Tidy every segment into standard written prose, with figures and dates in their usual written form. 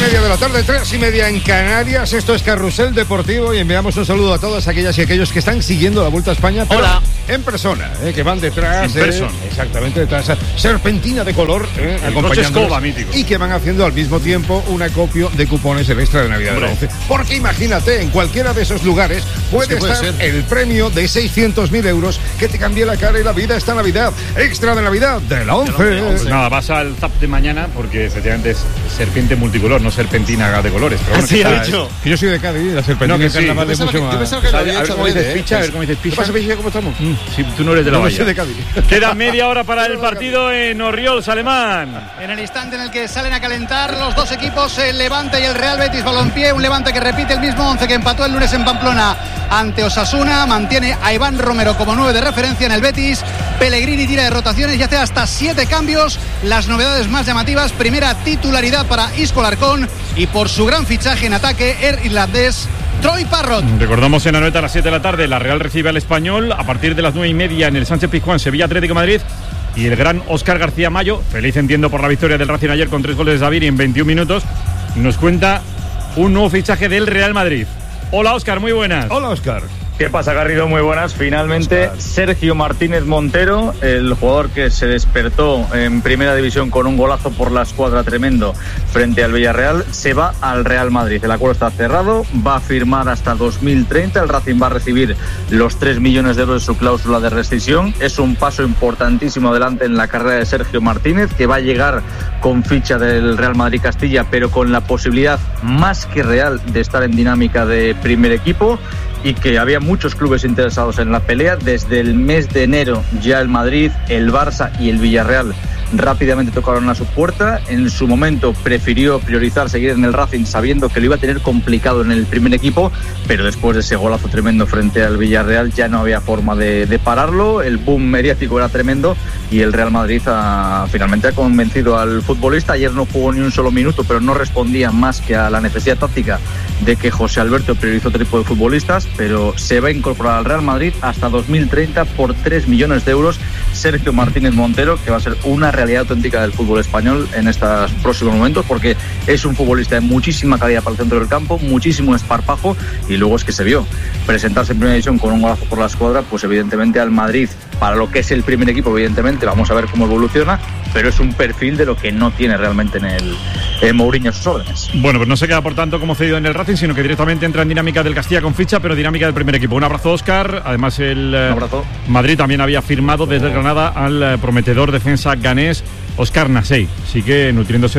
2:30 de la tarde, 3:30 en Canarias. Esto es Carrusel Deportivo y enviamos un saludo a todas aquellas y aquellos que están siguiendo la Vuelta a España, pero en persona, que van detrás, exactamente detrás, serpentina de color, acompañándonos, y que van haciendo al mismo tiempo un acopio de cupones del Extra de Navidad de la 11. Porque imagínate, en cualquiera de esos lugares puede estar el premio de 600.000 euros que te cambie la cara y la vida esta Navidad. Extra de Navidad de la 11. Pues nada, vas al Zap de mañana porque efectivamente es serpiente multicolor, no serpentina de colores. Pero bueno, así ha dicho. Que yo soy de Cádiz, la serpentina de carnaval es mucho más. A ver cómo dices picha, a ver cómo dices picha. ¿Qué pasa, picha? ¿Cómo estamos? Si tú no eres de la Bahía. Yo soy de Cádiz. Queda media hora para el partido en Orriols, Alemán. En el instante en el que salen a calentar los dos equipos, el Levante y el Real Betis Balompié. Un Levante que repite el mismo 11 que empató el lunes en Pamplona ante Osasuna. Mantiene a Iván Romero como 9 de referencia en el Betis. Pellegrini tira de rotaciones y hace hasta 7 cambios. Las novedades más llamativas: primera titularidad para Isco Larcón y por su gran fichaje en ataque, el irlandés Troy Parrott. Recordamos en Anoeta a las 7 de la tarde, la Real recibe al Español a partir de las 9:30 en el Sánchez-Pizjuán, Sevilla Atlético de Madrid. Y el gran Óscar García Mayo, feliz entiendo por la victoria del Racing ayer con 3 goles de Xavi en 21 minutos, nos cuenta un nuevo fichaje del Real Madrid. Hola Óscar, muy buenas. Hola Óscar. ¿Qué pasa, Garrido? Muy buenas. Finalmente, Sergio Martínez Montero, el jugador que se despertó en Primera División con un golazo por la escuadra tremendo frente al Villarreal, se va al Real Madrid. El acuerdo está cerrado, va a firmar hasta 2030. El Racing va a recibir los 3 millones de euros de su cláusula de rescisión. Es un paso importantísimo adelante en la carrera de Sergio Martínez, que va a llegar con ficha del Real Madrid Castilla, pero con la posibilidad más que real de estar en dinámica de primer equipo. Y que había muchos clubes interesados en la pelea. Desde el mes de enero ya el Madrid, el Barça y el Villarreal rápidamente tocaron a su puerta. En su momento prefirió priorizar seguir en el Racing sabiendo que lo iba a tener complicado en el primer equipo, pero después de ese golazo tremendo frente al Villarreal ya no había forma de pararlo. El boom mediático era tremendo y el Real Madrid finalmente ha convencido al futbolista. Ayer no jugó ni un solo minuto, pero no respondía más que a la necesidad táctica de que José Alberto priorizó otro tipo de futbolistas, pero se va a incorporar al Real Madrid hasta 2030 por 3 millones de euros. Sergio Martínez Montero, que va a ser una realidad auténtica del fútbol español en estos próximos momentos, porque es un futbolista de muchísima calidad para el centro del campo, muchísimo esparpajo, y luego es que se vio presentarse en Primera División con un golazo por la escuadra. Pues evidentemente al Madrid, para lo que es el primer equipo, evidentemente vamos a ver cómo evoluciona, pero es un perfil de lo que no tiene realmente en el Mourinho a sus órdenes. Bueno, pues no se queda por tanto como cedido en el Racing, sino que directamente entra en dinámica del Castilla con ficha, pero dinámica del primer equipo. Un abrazo, Óscar. Además el Madrid también había firmado desde Granada al prometedor defensa ganés Óscar Nasey, sí que nutriéndose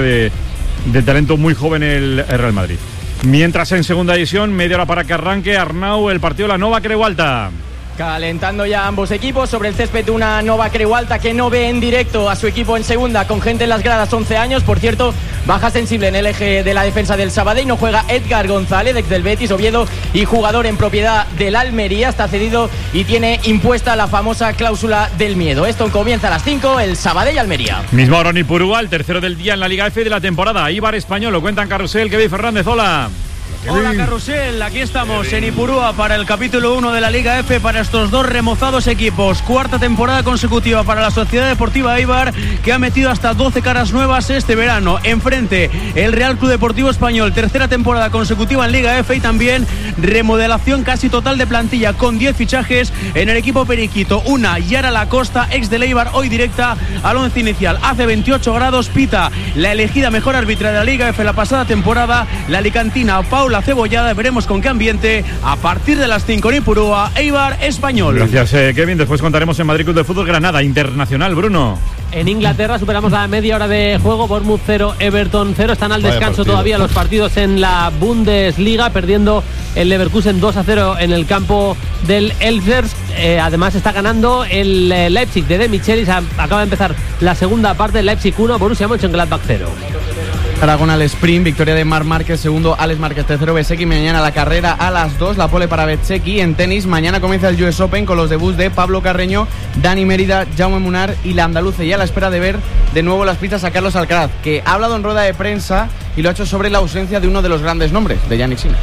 de talento muy joven el Real Madrid. Mientras en segunda división, media hora para que arranque Arnau el partido de la Nova Creu Alta. Calentando ya ambos equipos sobre el césped, una Nova Creu Alta que no ve en directo a su equipo en segunda, con gente en las gradas, 11 años. Por cierto, baja sensible en el eje de la defensa del Sabadell. No juega Edgar González, ex del Betis, Oviedo y jugador en propiedad del Almería. Está cedido y tiene impuesta la famosa cláusula del miedo. Esto comienza a las 5, el Sabadell-Almería. Mismo ahora en Ipurúa, el tercero del día en la Liga F de la temporada. Eibar Español, lo cuentan Carrusel, Kevin Fernández, hola. Hola Carrusel, aquí estamos en Ipurúa para el capítulo 1 de la Liga F para estos dos remozados equipos. Cuarta temporada consecutiva para la Sociedad Deportiva Eibar, que ha metido hasta 12 caras nuevas este verano. Enfrente, el Real Club Deportivo Español, tercera temporada consecutiva en Liga F, y también remodelación casi total de plantilla con 10 fichajes en el equipo periquito. Una, Yara Lacosta, ex del Eibar, hoy directa al 11 inicial. Hace 28 grados, pita la elegida mejor árbitra de la Liga F la pasada temporada, la alicantina Paula Cebollada. Veremos con qué ambiente a partir de las 5 en Ipurúa, Eibar Español. Gracias, Kevin. Después contaremos en Madrid Club de Fútbol Granada Internacional, Bruno. En Inglaterra superamos la media hora de juego. Bournemouth 0, Everton 0. Están al descanso todavía los partidos en la Bundesliga, perdiendo el Leverkusen 2-0 en el campo del Elfers. Además está ganando el Leipzig de Michelis. Acaba de empezar la segunda parte. Leipzig 1, Borussia Mönchengladbach 0. Aragón al sprint, victoria de Marc Márquez, segundo Alex Márquez, tercero Bezzecchi. Mañana la carrera a las 2, la pole para Bezzecchi. En tenis, mañana comienza el US Open con los debuts de Pablo Carreño, Dani Mérida, Jaume Munar y la andaluce, y a la espera de ver de nuevo las pistas a Carlos Alcaraz, que ha hablado en rueda de prensa y lo ha hecho sobre la ausencia de uno de los grandes nombres, de Jannik Sinner.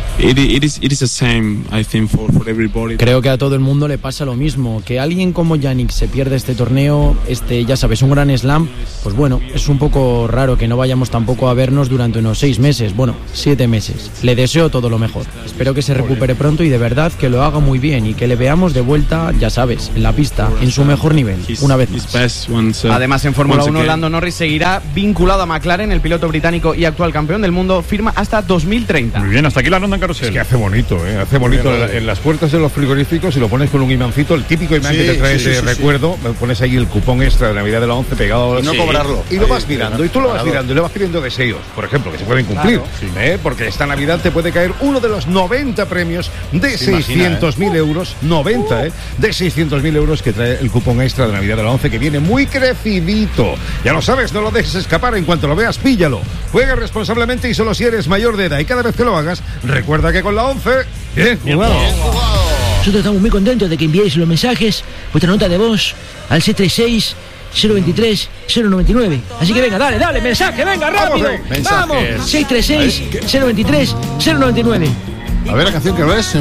Creo que a todo el mundo le pasa lo mismo, que alguien como Jannik se pierde este torneo, ya sabes, un gran slam, pues bueno, es un poco raro que no vayamos tampoco a vernos durante unos 6 meses, bueno, 7 meses. Le deseo todo lo mejor. Espero que se recupere pronto y de verdad que lo haga muy bien y que le veamos de vuelta, ya sabes, en la pista, en su mejor nivel, una vez más. Además, en Fórmula 1, Lando Norris seguirá vinculado a McLaren. El piloto británico y actual campeón del mundo firma hasta 2030. Muy bien, hasta aquí la ronda en carrusel. Es que hace bonito, hace bonito en las puertas de los frigoríficos, y lo pones con un imancito, el típico imán que te trae ese recuerdo, pones ahí el cupón extra de Navidad de la 11 pegado y no cobrarlo. Y lo vas mirando, y tú lo vas mirando, y le vas pidiendo deseos, por ejemplo, que se pueden cumplir, porque esta Navidad te puede caer uno de los 90 premios de 600.000 euros, 90, de 600.000 euros que trae el cupón extra de Navidad de la 11, que viene muy crecidito. Ya lo sabes, no lo dejes escapar, en cuanto lo veas, píllalo. Juega responsablemente y solo si eres mayor de edad, y cada vez que lo hagas, recuerda que con la 11, bien jugado. Nosotros estamos muy contentos de que enviéis los mensajes, vuestra nota de voz al 636-023-099. Así que venga, dale, mensaje, venga, rápido. Vamos, 636-023-099. A ver la canción que ves.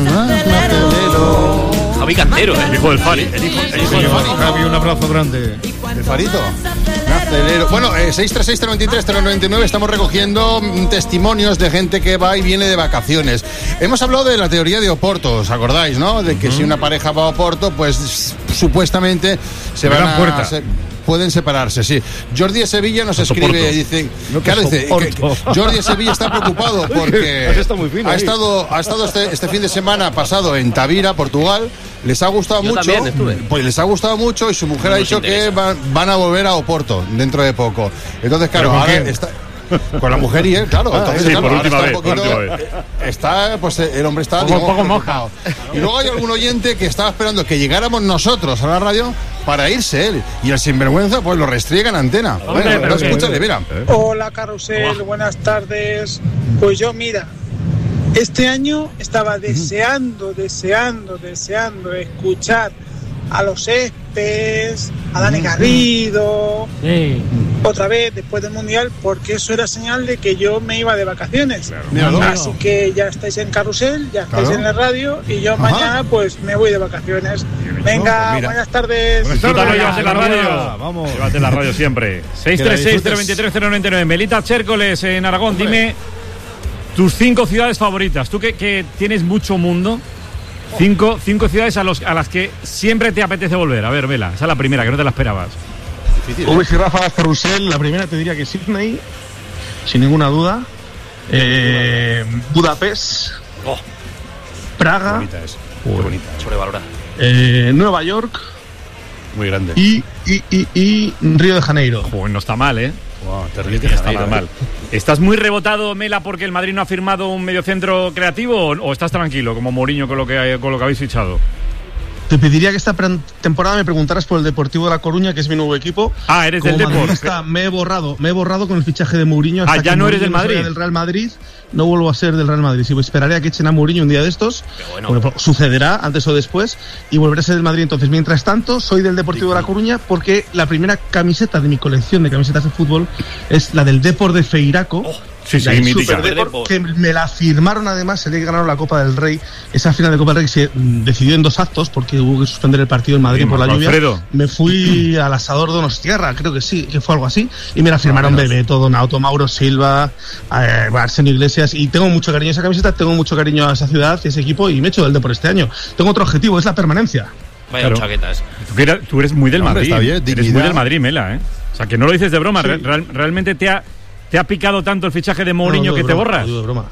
Javi Cantero, el hijo del Fari. El hijo del Fari. Javi, un abrazo grande. El Farito. Bueno, 636-023-099. Estamos recogiendo testimonios de gente que va y viene de vacaciones. Hemos hablado de la teoría de Oporto, ¿os acordáis, no? De que si una pareja va a Oporto, pues supuestamente se van a... pueden separarse, sí. Jordi de Sevilla nos escribe, dice, Jordi de Sevilla está preocupado porque ha estado este fin de semana pasado en Tavira, Portugal. Les ha gustado mucho. Pues les ha gustado mucho y su mujer ha dicho que van a volver a Oporto dentro de poco. Entonces, claro, ahora está con la mujer y él, claro. Entonces, sí, claro, por última vez. El hombre está un poco mojado. Y luego hay algún oyente que estaba esperando que llegáramos nosotros a la radio para irse él. Y el sinvergüenza, pues lo restriega en antena. Pero escúchale, mira. Hola, Carrusel, buenas tardes. Pues yo, mira, este año estaba deseando escuchar a los Espes, a Dani Garrido, otra vez después del Mundial, porque eso era señal de que yo me iba de vacaciones. Así que ya estáis en Carrusel, ya estáis en la radio, y yo mañana pues me voy de vacaciones. Venga, buenas tardes. Disfrútalo, llévate la radio. Vamos. Llévate la radio siempre. 636-023-099. Melita Chércoles en Aragón, dime tus 5 ciudades favoritas. Tú que tienes mucho mundo. 5 ciudades a las que siempre te apetece volver. A ver, Vela, esa es la primera, que no te la esperabas. Uy, Rafa, Carrusel, la primera te diría que Sydney, sin ninguna duda. Budapest, Praga, bonita es. Muy bonita, sobrevalorada. Nueva York, muy grande. Y Río de Janeiro. No está mal, Wow, terrible, no está nada mal. ¿Estás muy rebotado, Mela, porque el Madrid no ha firmado un mediocentro creativo, o estás tranquilo, como Mourinho, con lo que habéis fichado? Te pediría que esta temporada me preguntaras por el Deportivo de La Coruña, que es mi nuevo equipo. Ah, eres del Deportivo. Me he borrado con el fichaje de Mourinho. Hasta ya no eres del Madrid. Del Real Madrid, no vuelvo a ser del Real Madrid. Si esperaré a que echen a Mourinho un día de estos. Bueno, sucederá antes o después y volveré a ser del Madrid. Entonces, mientras tanto, soy del Deportivo de La Coruña, porque la primera camiseta de mi colección de camisetas de fútbol es la del Depor de Feiraco. Sí, mítica. Que me la firmaron, además, el día que ganaron la Copa del Rey. Esa final de Copa del Rey se decidió en 2 actos porque hubo que suspender el partido en Madrid por la lluvia. Alfredo. Me fui al asador Donostierra, creo que sí, que fue algo así, y me la firmaron Bebeto, Donato, Mauro Silva, Arsenio Iglesias, y tengo mucho cariño a esa camiseta, tengo mucho cariño a esa ciudad y a ese equipo, y me he hecho del Depor este año. Tengo otro objetivo, es la permanencia. Vaya chaquetas. Tú eres muy del Madrid. Bien, eres muy del Madrid, Mela, O sea, que no lo dices de broma. Sí. Realmente te ha picado tanto el fichaje de Mourinho que te borras. No, de broma.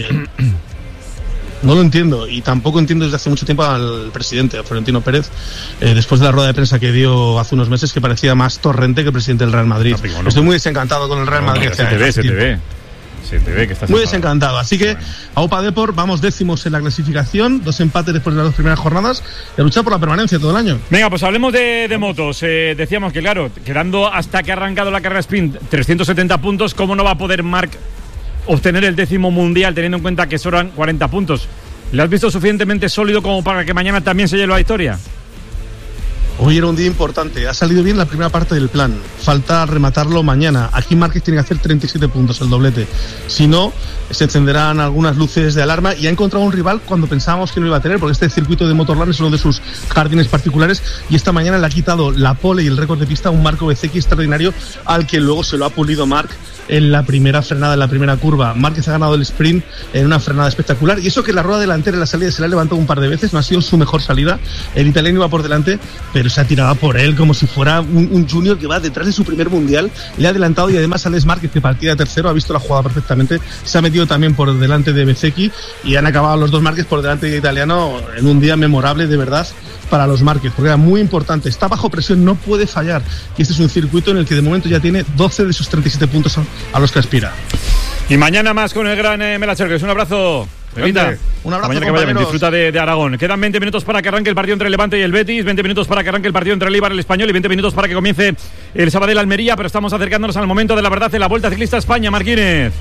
No lo entiendo, y tampoco entiendo desde hace mucho tiempo al presidente, a Florentino Pérez, después de la rueda de prensa que dio hace unos meses, que parecía más Torrente que presidente del Real Madrid. Estoy muy desencantado con el Real Madrid. Se te ve que estás muy desencantado. Así que a Opa Depor vamos 10º en la clasificación, 2 empates después de las 2 primeras jornadas, y a luchar por la permanencia todo el año. Venga, pues hablemos de motos. Decíamos que, claro, quedando hasta que ha arrancado la carrera sprint 370 puntos, ¿cómo no va a poder Marc obtener el 10º mundial, teniendo en cuenta que sobran 40 puntos? ¿Le has visto suficientemente sólido como para que mañana también se lleve la victoria? Hoy era un día importante, ha salido bien la primera parte del plan, falta rematarlo mañana. Aquí Márquez tiene que hacer 37 puntos, el doblete. Si no, se encenderán algunas luces de alarma y ha encontrado un rival cuando pensábamos que no iba a tener, porque este circuito de Motorland es uno de sus jardines particulares y esta mañana le ha quitado la pole y el récord de pista a un Marco Bezzecchi extraordinario al que luego se lo ha pulido Marc en la primera frenada, en la primera curva. Márquez ha ganado el sprint en una frenada espectacular y eso que la rueda delantera en la salida se la ha levantado un par de veces, no ha sido su mejor salida. El italiano iba por delante, pero se ha tirado por él como si fuera un junior que va detrás de su primer mundial. Le ha adelantado y además Alex Márquez, que partía de tercero, ha visto la jugada perfectamente, se ha metido también por delante de Bezzecchi y han acabado los dos Márquez por delante del italiano en un día memorable de verdad para los Márquez, porque era muy importante, está bajo presión, no puede fallar y este es un circuito en el que de momento ya tiene 12 de sus 37 puntos a los que aspira. Y mañana más con el gran Melacherkes. Un abrazo. Un abrazo, mañana que vayan, disfruta de Aragón. Quedan 20 minutos para que arranque el partido entre el Levante y el Betis, 20 minutos para que arranque el partido entre el Eibar y el Español y 20 minutos para que comience el Sabadell Almería, pero estamos acercándonos al momento de la verdad de la Vuelta Ciclista España. Martínez.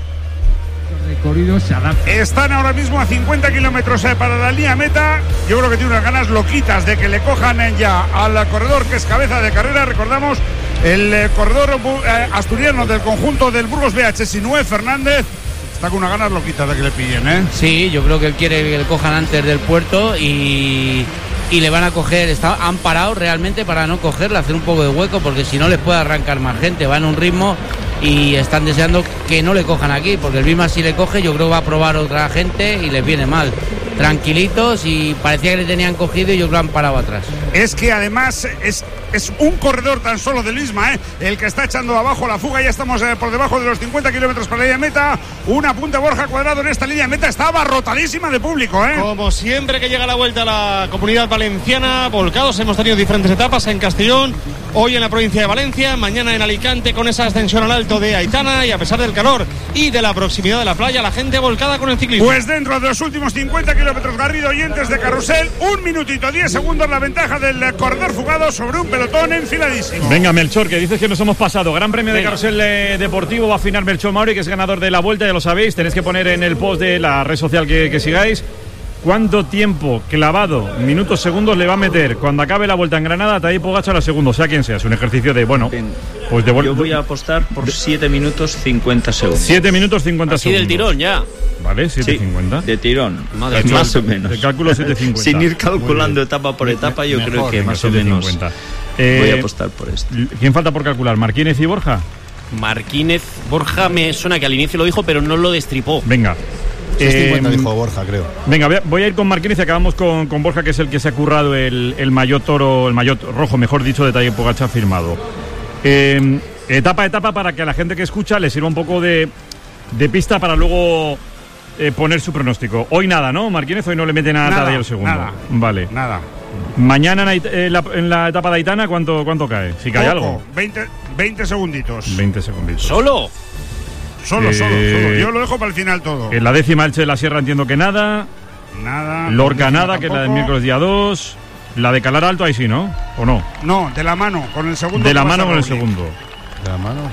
Están ahora mismo a 50 kilómetros para la línea meta. Yo creo que tiene unas ganas loquitas de que le cojan ya al corredor que es cabeza de carrera. Recordamos el corredor asturiano del conjunto del Burgos BH, Sinué Fernández. Está con unas ganas loquitas de que le pillen, ¿eh? Sí, yo creo que él quiere que le cojan antes del puerto y le van a coger. Han parado realmente para no cogerle, hacer un poco de hueco, porque si no les puede arrancar más gente. Va en un ritmo y están deseando que no le cojan aquí, porque el Bima si le coge yo creo que va a probar otra gente y les viene mal. Tranquilitos y parecía que le tenían cogido y yo creo que han parado atrás. Es que además es un corredor tan solo del Isma, el que está echando abajo la fuga. Ya estamos por debajo de los 50 kilómetros para la línea meta. Una punta Borja Cuadrado en esta línea meta. Está abarrotadísima de público, Como siempre que llega la Vuelta a la Comunidad Valenciana, volcados. Hemos tenido diferentes etapas en Castellón, hoy en la provincia de Valencia, mañana en Alicante con esa ascensión al alto de Aitana, y a pesar del calor y de la proximidad de la playa, la gente volcada con el ciclismo. Pues dentro de los últimos 50 kilómetros, Garrido, oyentes de Carrusel, 1 minutito 10 segundos la ventaja del corredor fugado sobre un pelotón enfiladísimo. Venga, Melchor, que dices que nos hemos pasado. Gran premio de Carrusel Deportivo, va a afinar Melchor Mauri, que es ganador de la Vuelta, ya lo sabéis. Tenéis que poner en el post de la red social que sigáis cuánto tiempo clavado, minutos, segundos le va a meter cuando acabe la Vuelta en Granada Tadej Pogačar a segundo, sea quien sea. Es un ejercicio de, bueno, pues de yo voy a apostar por 7 minutos 50 segundos. 7 minutos 50 Así segundos. Del tirón ya. Vale, 7.50. Sí, de tirón. Más o menos. De cálculo 7.50. Sin ir calculando etapa por etapa, yo creo que más o menos voy a apostar por esto. ¿Quién falta por calcular? ¿Marquínez y Borja? Marquínez, Borja me suena que al inicio lo dijo, pero no lo destripó. Venga. 6.50 dijo Borja, creo. Venga, voy a ir con Marquínez y acabamos con Borja, que es el que se ha currado el maillot toro, el maillot rojo, mejor dicho, de Tadej Pogačar firmado. Etapa a etapa, para que a la gente que escucha le sirva un poco de pista para luego poner su pronóstico. Hoy nada, ¿no, Marquínez? Hoy no le mete nada a Tadej el segundo. Nada. Vale. Nada. Mañana en la etapa de Aitana, ¿cuánto cae? Si cae algo. 20 segunditos. 20 segunditos. ¿Solo? Solo. Yo lo dejo para el final todo. En la 10ª Elche de la Sierra entiendo que nada. Nada. Lorca nada, que es la del miércoles día 2. La de Calar Alto ahí sí, ¿no? ¿O no? No, de la mano, con el segundo. De la mano con el segundo. De la mano.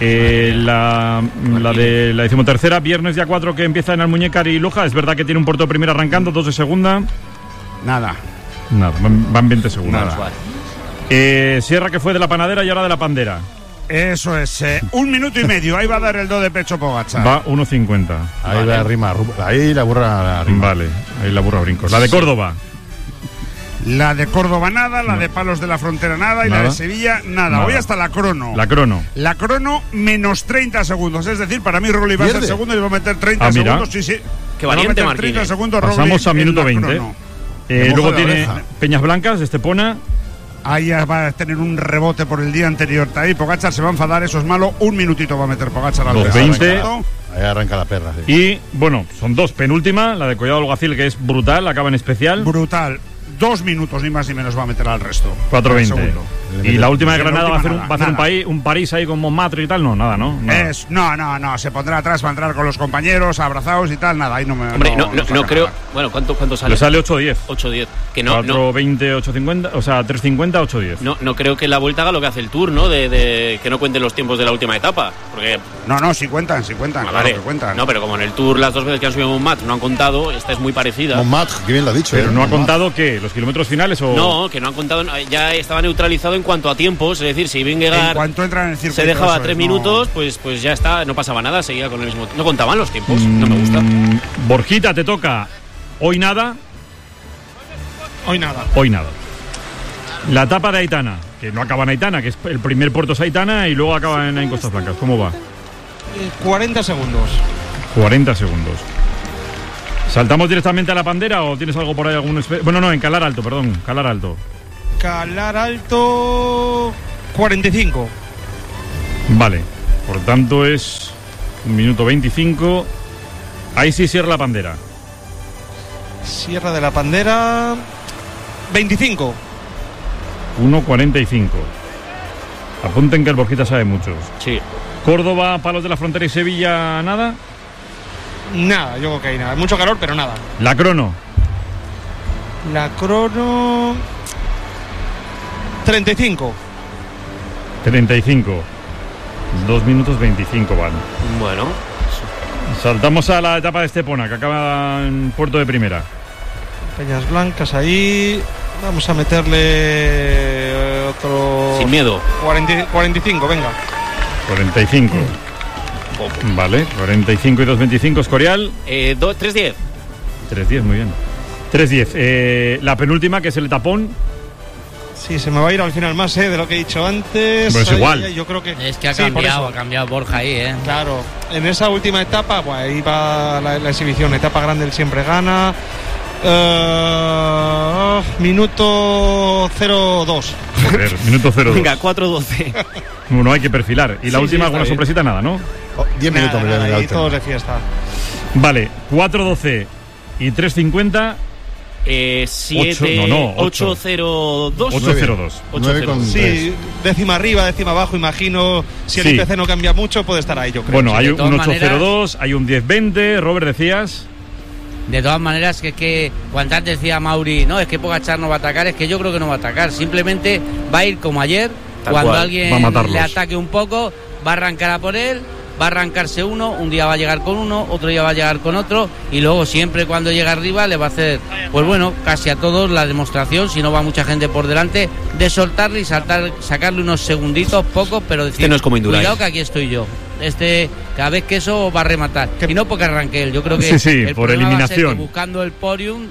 La de la 13ª, viernes día 4, que empieza en Almuñécar y Loja. Es verdad que tiene un puerto de primera arrancando, 2 de segunda. Nada, van 20 segundos. Nada. Sierra, que fue de la Panadera y ahora de la Pandera. Eso es, 1 minuto y medio. Ahí va a dar el do de pecho Pogačar. Va 1.50. Ahí va rima. Ahí la burra rima. Vale, ahí la burra brincos. La de Córdoba. La de Córdoba nada, la de Palos de la Frontera nada y la de Sevilla nada. Hoy hasta la crono. La crono menos 30 segundos. Es decir, para mí Rowley va a ser segundo y va a meter 30 segundos. Sí. Qué valiente, Marquínez. Pasamos a minuto 20. Luego tiene Peñas Blancas de Estepona. Ahí va a tener un rebote por el día anterior. Ahí Pogačar se va a enfadar, eso es malo. 1 minutito va a meter Pogačar al 20. Ahí arranca la perra. Sí. Y bueno, son 2. Penúltima, la de Collado Alguacil, que es brutal, acaba en especial. Brutal. 2 minutos ni más ni menos va a meter al resto. 4.20. Y la última de Granada va a hacer un París ahí con Montmartre y tal. No, nada, ¿no? No. Se pondrá atrás, va a entrar con los compañeros, abrazados y tal. Nada, ahí no me. Hombre, no creo. Bueno, ¿cuánto sale? Le sale 8.10. 8.10. Que no. 4.20, 8.50. O sea, 3.50, 8.10. No creo que la Vuelta haga lo que hace el Tour, ¿no? De que no cuenten los tiempos de la última etapa. Porque. No, sí cuentan. Claro que cuentan. No, pero como en el Tour las 2 veces que han subido Montmartre no han contado, esta es muy parecida. Montmartre, que bien lo ha dicho. Pero no ha contado que ¿Los kilómetros finales o...? No, que no han contado, ya estaba neutralizado en cuanto a tiempos, es decir, si Vingegaard en cuanto entra en el circuito, se dejaba 3 minutos, pues ya está, no pasaba nada, seguía con el mismo... No contaban los tiempos, no me gusta. Borjita, te toca. Hoy nada. Hoy nada. Hoy nada. La etapa de Aitana, que no acaba en Aitana, que es el primer puerto es Aitana y luego acaba en Costas Blancas. ¿Cómo va? 40 segundos. 40 segundos. ¿Saltamos directamente a la Pandera o tienes algo por ahí? Bueno, no, en Calar Alto, perdón. Calar Alto. Calar Alto, 45. Vale, por tanto es 1 minuto 25. Ahí sí cierra la Pandera. Sierra de la Pandera, 25. 1.45. Apunten que el Borjita sabe mucho. Sí. Córdoba, Palos de la Frontera y Sevilla, ¿nada? Nada, yo creo que hay nada. Mucho calor, pero nada. La crono. La crono, 35. 35. 2 minutos 25 van. Bueno. Saltamos a la etapa de Estepona, que acaba en Puerto de Primera. Peñas Blancas ahí. Vamos a meterle otro... Sin miedo. 45, venga. 45. Vale, 45 y 2.25, Escorial. 3.10. 3.10, muy bien. 3.10. La penúltima, que es el tapón. Sí, se me va a ir al final más de lo que he dicho antes. Pues igual. Yo creo que... Es que ha cambiado Borja ahí, Claro, en esa última etapa, pues ahí va la exhibición. Etapa grande, el siempre gana. Minuto 02. Joder, minuto 02. Venga, 4.12. No hay que perfilar. Y la última, alguna sorpresita, nada, ¿no? 10 minutos. Nada, y todos de fiesta. Vale, 4.12 y 3.50. 802. 802. Sí, décima arriba, décima abajo, imagino. Si el IPC no cambia mucho, puede estar ahí, yo creo. Bueno, hay un 802, hay un 1020. Robert, decías. De todas maneras, que cuando antes decía Mauri, no, es que Pogačar no va a atacar, es que yo creo que no va a atacar. Simplemente va a ir como ayer, cuando alguien le ataque un poco, va a arrancar a por él, va a arrancarse uno, un día va a llegar con uno, otro día va a llegar con otro, y luego siempre cuando llega arriba le va a hacer, pues bueno, casi a todos la demostración, si no va mucha gente por delante, de soltarle y sacarle unos segunditos, pocos, pero decir, no es como Indurain. Cuidado que aquí estoy yo. Cada vez que eso va a rematar, y no porque arranque él, yo creo que el por eliminación, va a ser que buscando el podium,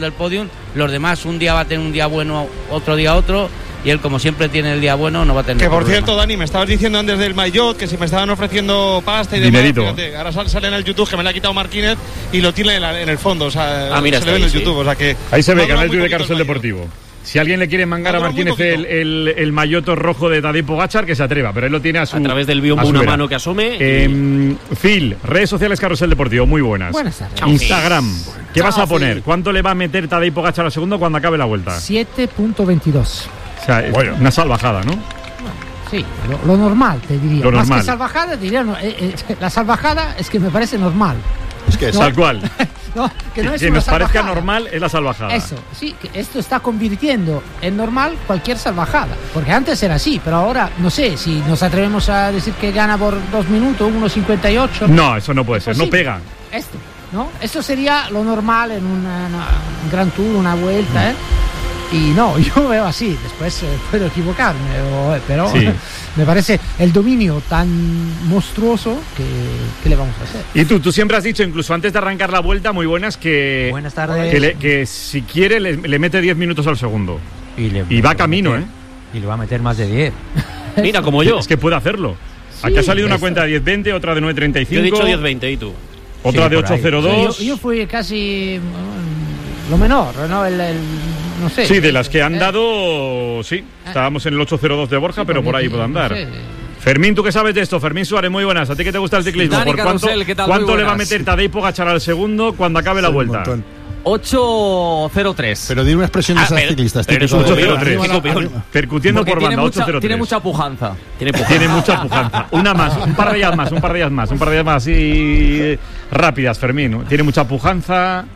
los demás un día va a tener un día bueno, otro día otro, y él como siempre tiene el día bueno, no va a tener que por problema. cierto, Dani, me estabas diciendo antes del maillot que si me estaban ofreciendo pasta y demás, fíjate, ahora sale en el YouTube que me la ha quitado Martínez y lo tiene en el fondo, o sea, mira, se le ve en el YouTube, o sea que ahí se ve, canal de Carrusel Deportivo. Si alguien le quiere mangar a Martínez el mayoto rojo de Tadej Pogačar, que se atreva, pero él lo tiene a través del biombo una mano que asome. Phil, redes sociales Carrusel Deportivo, muy buenas. Buenas tardes. Instagram, ¿qué vas a poner? ¿Cuánto le va a meter Tadej Pogačar al segundo cuando acabe la vuelta? 7.22. O sea, una salvajada, ¿no? Sí, lo normal, te diría. Lo Más normal. que salvajada, diría, la salvajada es que me parece normal. Es que es tal cual. No, que no es que una nos parezca salvajada. normal es la salvajada. Eso, sí, que esto está convirtiendo en normal cualquier salvajada. Porque antes era así, pero ahora no sé si nos atrevemos a decir que gana por 2 minutos, 1.58. No, eso no puede ser, no pega. Esto, ¿no? Esto sería lo normal en un Gran Tour, una vuelta, ¿eh? Y no, yo veo así, después puedo equivocarme, pero sí. Me parece el dominio tan monstruoso que le vamos a hacer. Y tú siempre has dicho, incluso antes de arrancar la vuelta, muy buenas, que, buenas tardes. que si quiere le mete 10 minutos al segundo. Y va camino, ¿eh? Y le va a meter más de 10. Mira, como yo. Es que puede hacerlo. Sí, aquí ha salido una cuenta de 10.20, otra de 9.35. Yo he dicho 10.20, ¿y tú? Otra de 8.02. Yo fui casi lo menor, ¿no? No sé. Sí, de las que han dado, sí. Estábamos en el 8.02 de Borja, sí, pero por ahí puede andar. No sé. Fermín, ¿tú qué sabes de esto? Fermín Suárez, muy buenas. ¿A ti que te gusta el ciclismo? Dani ¿Por Carrusel, ¿qué tal? cuánto le va a meter Tadej Pogačar al segundo cuando acabe la vuelta? 8.03. Pero di una expresión de esas ciclistas. Pero es 8.03. Percutiendo por banda, 8.03. Tiene mucha pujanza. Tiene mucha pujanza. Una más, un par de días más así rápidas, Fermín. Tiene mucha pujanza.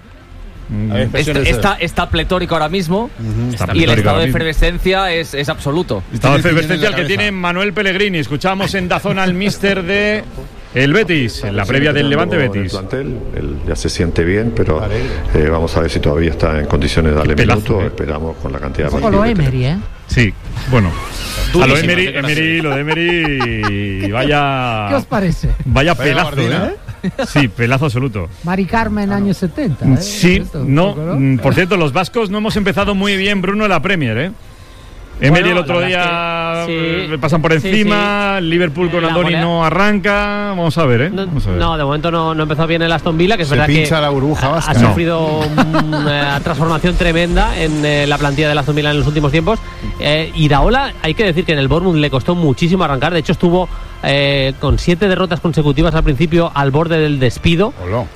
Está pletórico ahora mismo y el estado de efervescencia es absoluto. Estado de efervescencia el que tiene Manuel Pellegrini. Escuchamos en Dazón al míster de El Betis, en la previa del Levante Betis. Él ya se siente bien, pero vamos a ver si todavía está en condiciones de darle minutos. Esperamos con la cantidad de partidos. Un poco lo Emery, Sí, bueno. A lo de Emery, vaya... ¿Qué os parece? Vaya pelazo, Sí, pelazo absoluto. Mari Carmen, años 70. Sí, por cierto, los vascos no hemos empezado muy bien, Bruno, en la Premier, Emery el otro día le pasan por encima, Liverpool con Andoni no arranca, vamos a ver, No, de momento no empezó bien el Aston Villa, que es verdad que la burbuja ha sufrido una transformación tremenda en la plantilla del Aston Villa en los últimos tiempos. Iraola, hay que decir que en el Bournemouth le costó muchísimo arrancar, de hecho estuvo con 7 derrotas consecutivas al principio al borde del despido.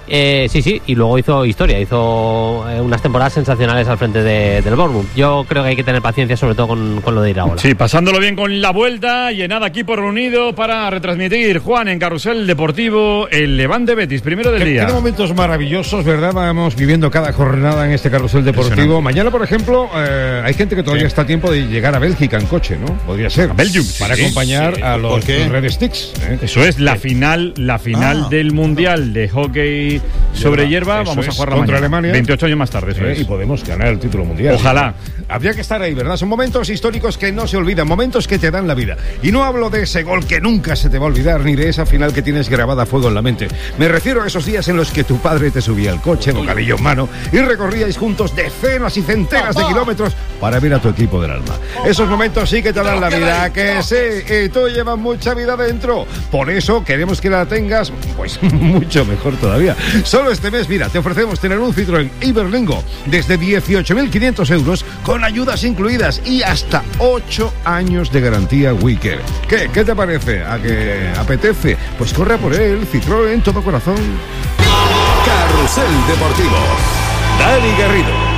Y luego hizo historia, hizo unas temporadas sensacionales al frente del Bournemouth. Yo creo que hay que tener paciencia, sobre todo con lo de Iraola. Sí, pasándolo bien con la vuelta y en nada equipo reunido para retransmitir, Juan, en Carrusel Deportivo, el Levante Betis, primero del día. Qué momentos maravillosos, ¿verdad? Vamos viviendo cada jornada en este Carrusel Deportivo. Mañana, por ejemplo, hay gente que todavía está a tiempo de llegar a Bélgica en coche, ¿no? Podría ser. A Belgium. Para acompañar a los Red Sticks. Eso es la final del Mundial de hockey sobre hierba. Vamos a jugar contra Alemania 28 años más tarde, eso es. Y podemos ganar el título mundial. Ojalá. Habría que estar ahí, ¿verdad? Son momentos históricos que no se olvidan, momentos que te dan la vida. Y no hablo de ese gol que nunca se te va a olvidar, ni de esa final que tienes grabada a fuego en la mente. Me refiero a esos días en los que tu padre te subía al coche, bocadillo en mano, y recorríais juntos decenas y centenas de kilómetros para ver a tu equipo del alma. Esos momentos sí que te dan la vida, que sí, y tú llevas mucha vida dentro. Por eso queremos que la tengas, pues, mucho mejor todavía. Solo este mes, mira, te ofrecemos tener un Citroën Iberlingo desde 18.500 euros con ayudas incluidas y hasta 8 años de garantía Wicker. ¿Qué te parece? ¿A que apetece? Pues corre por él, Citroën, todo corazón. Carrusel Deportivo. Dani Garrido.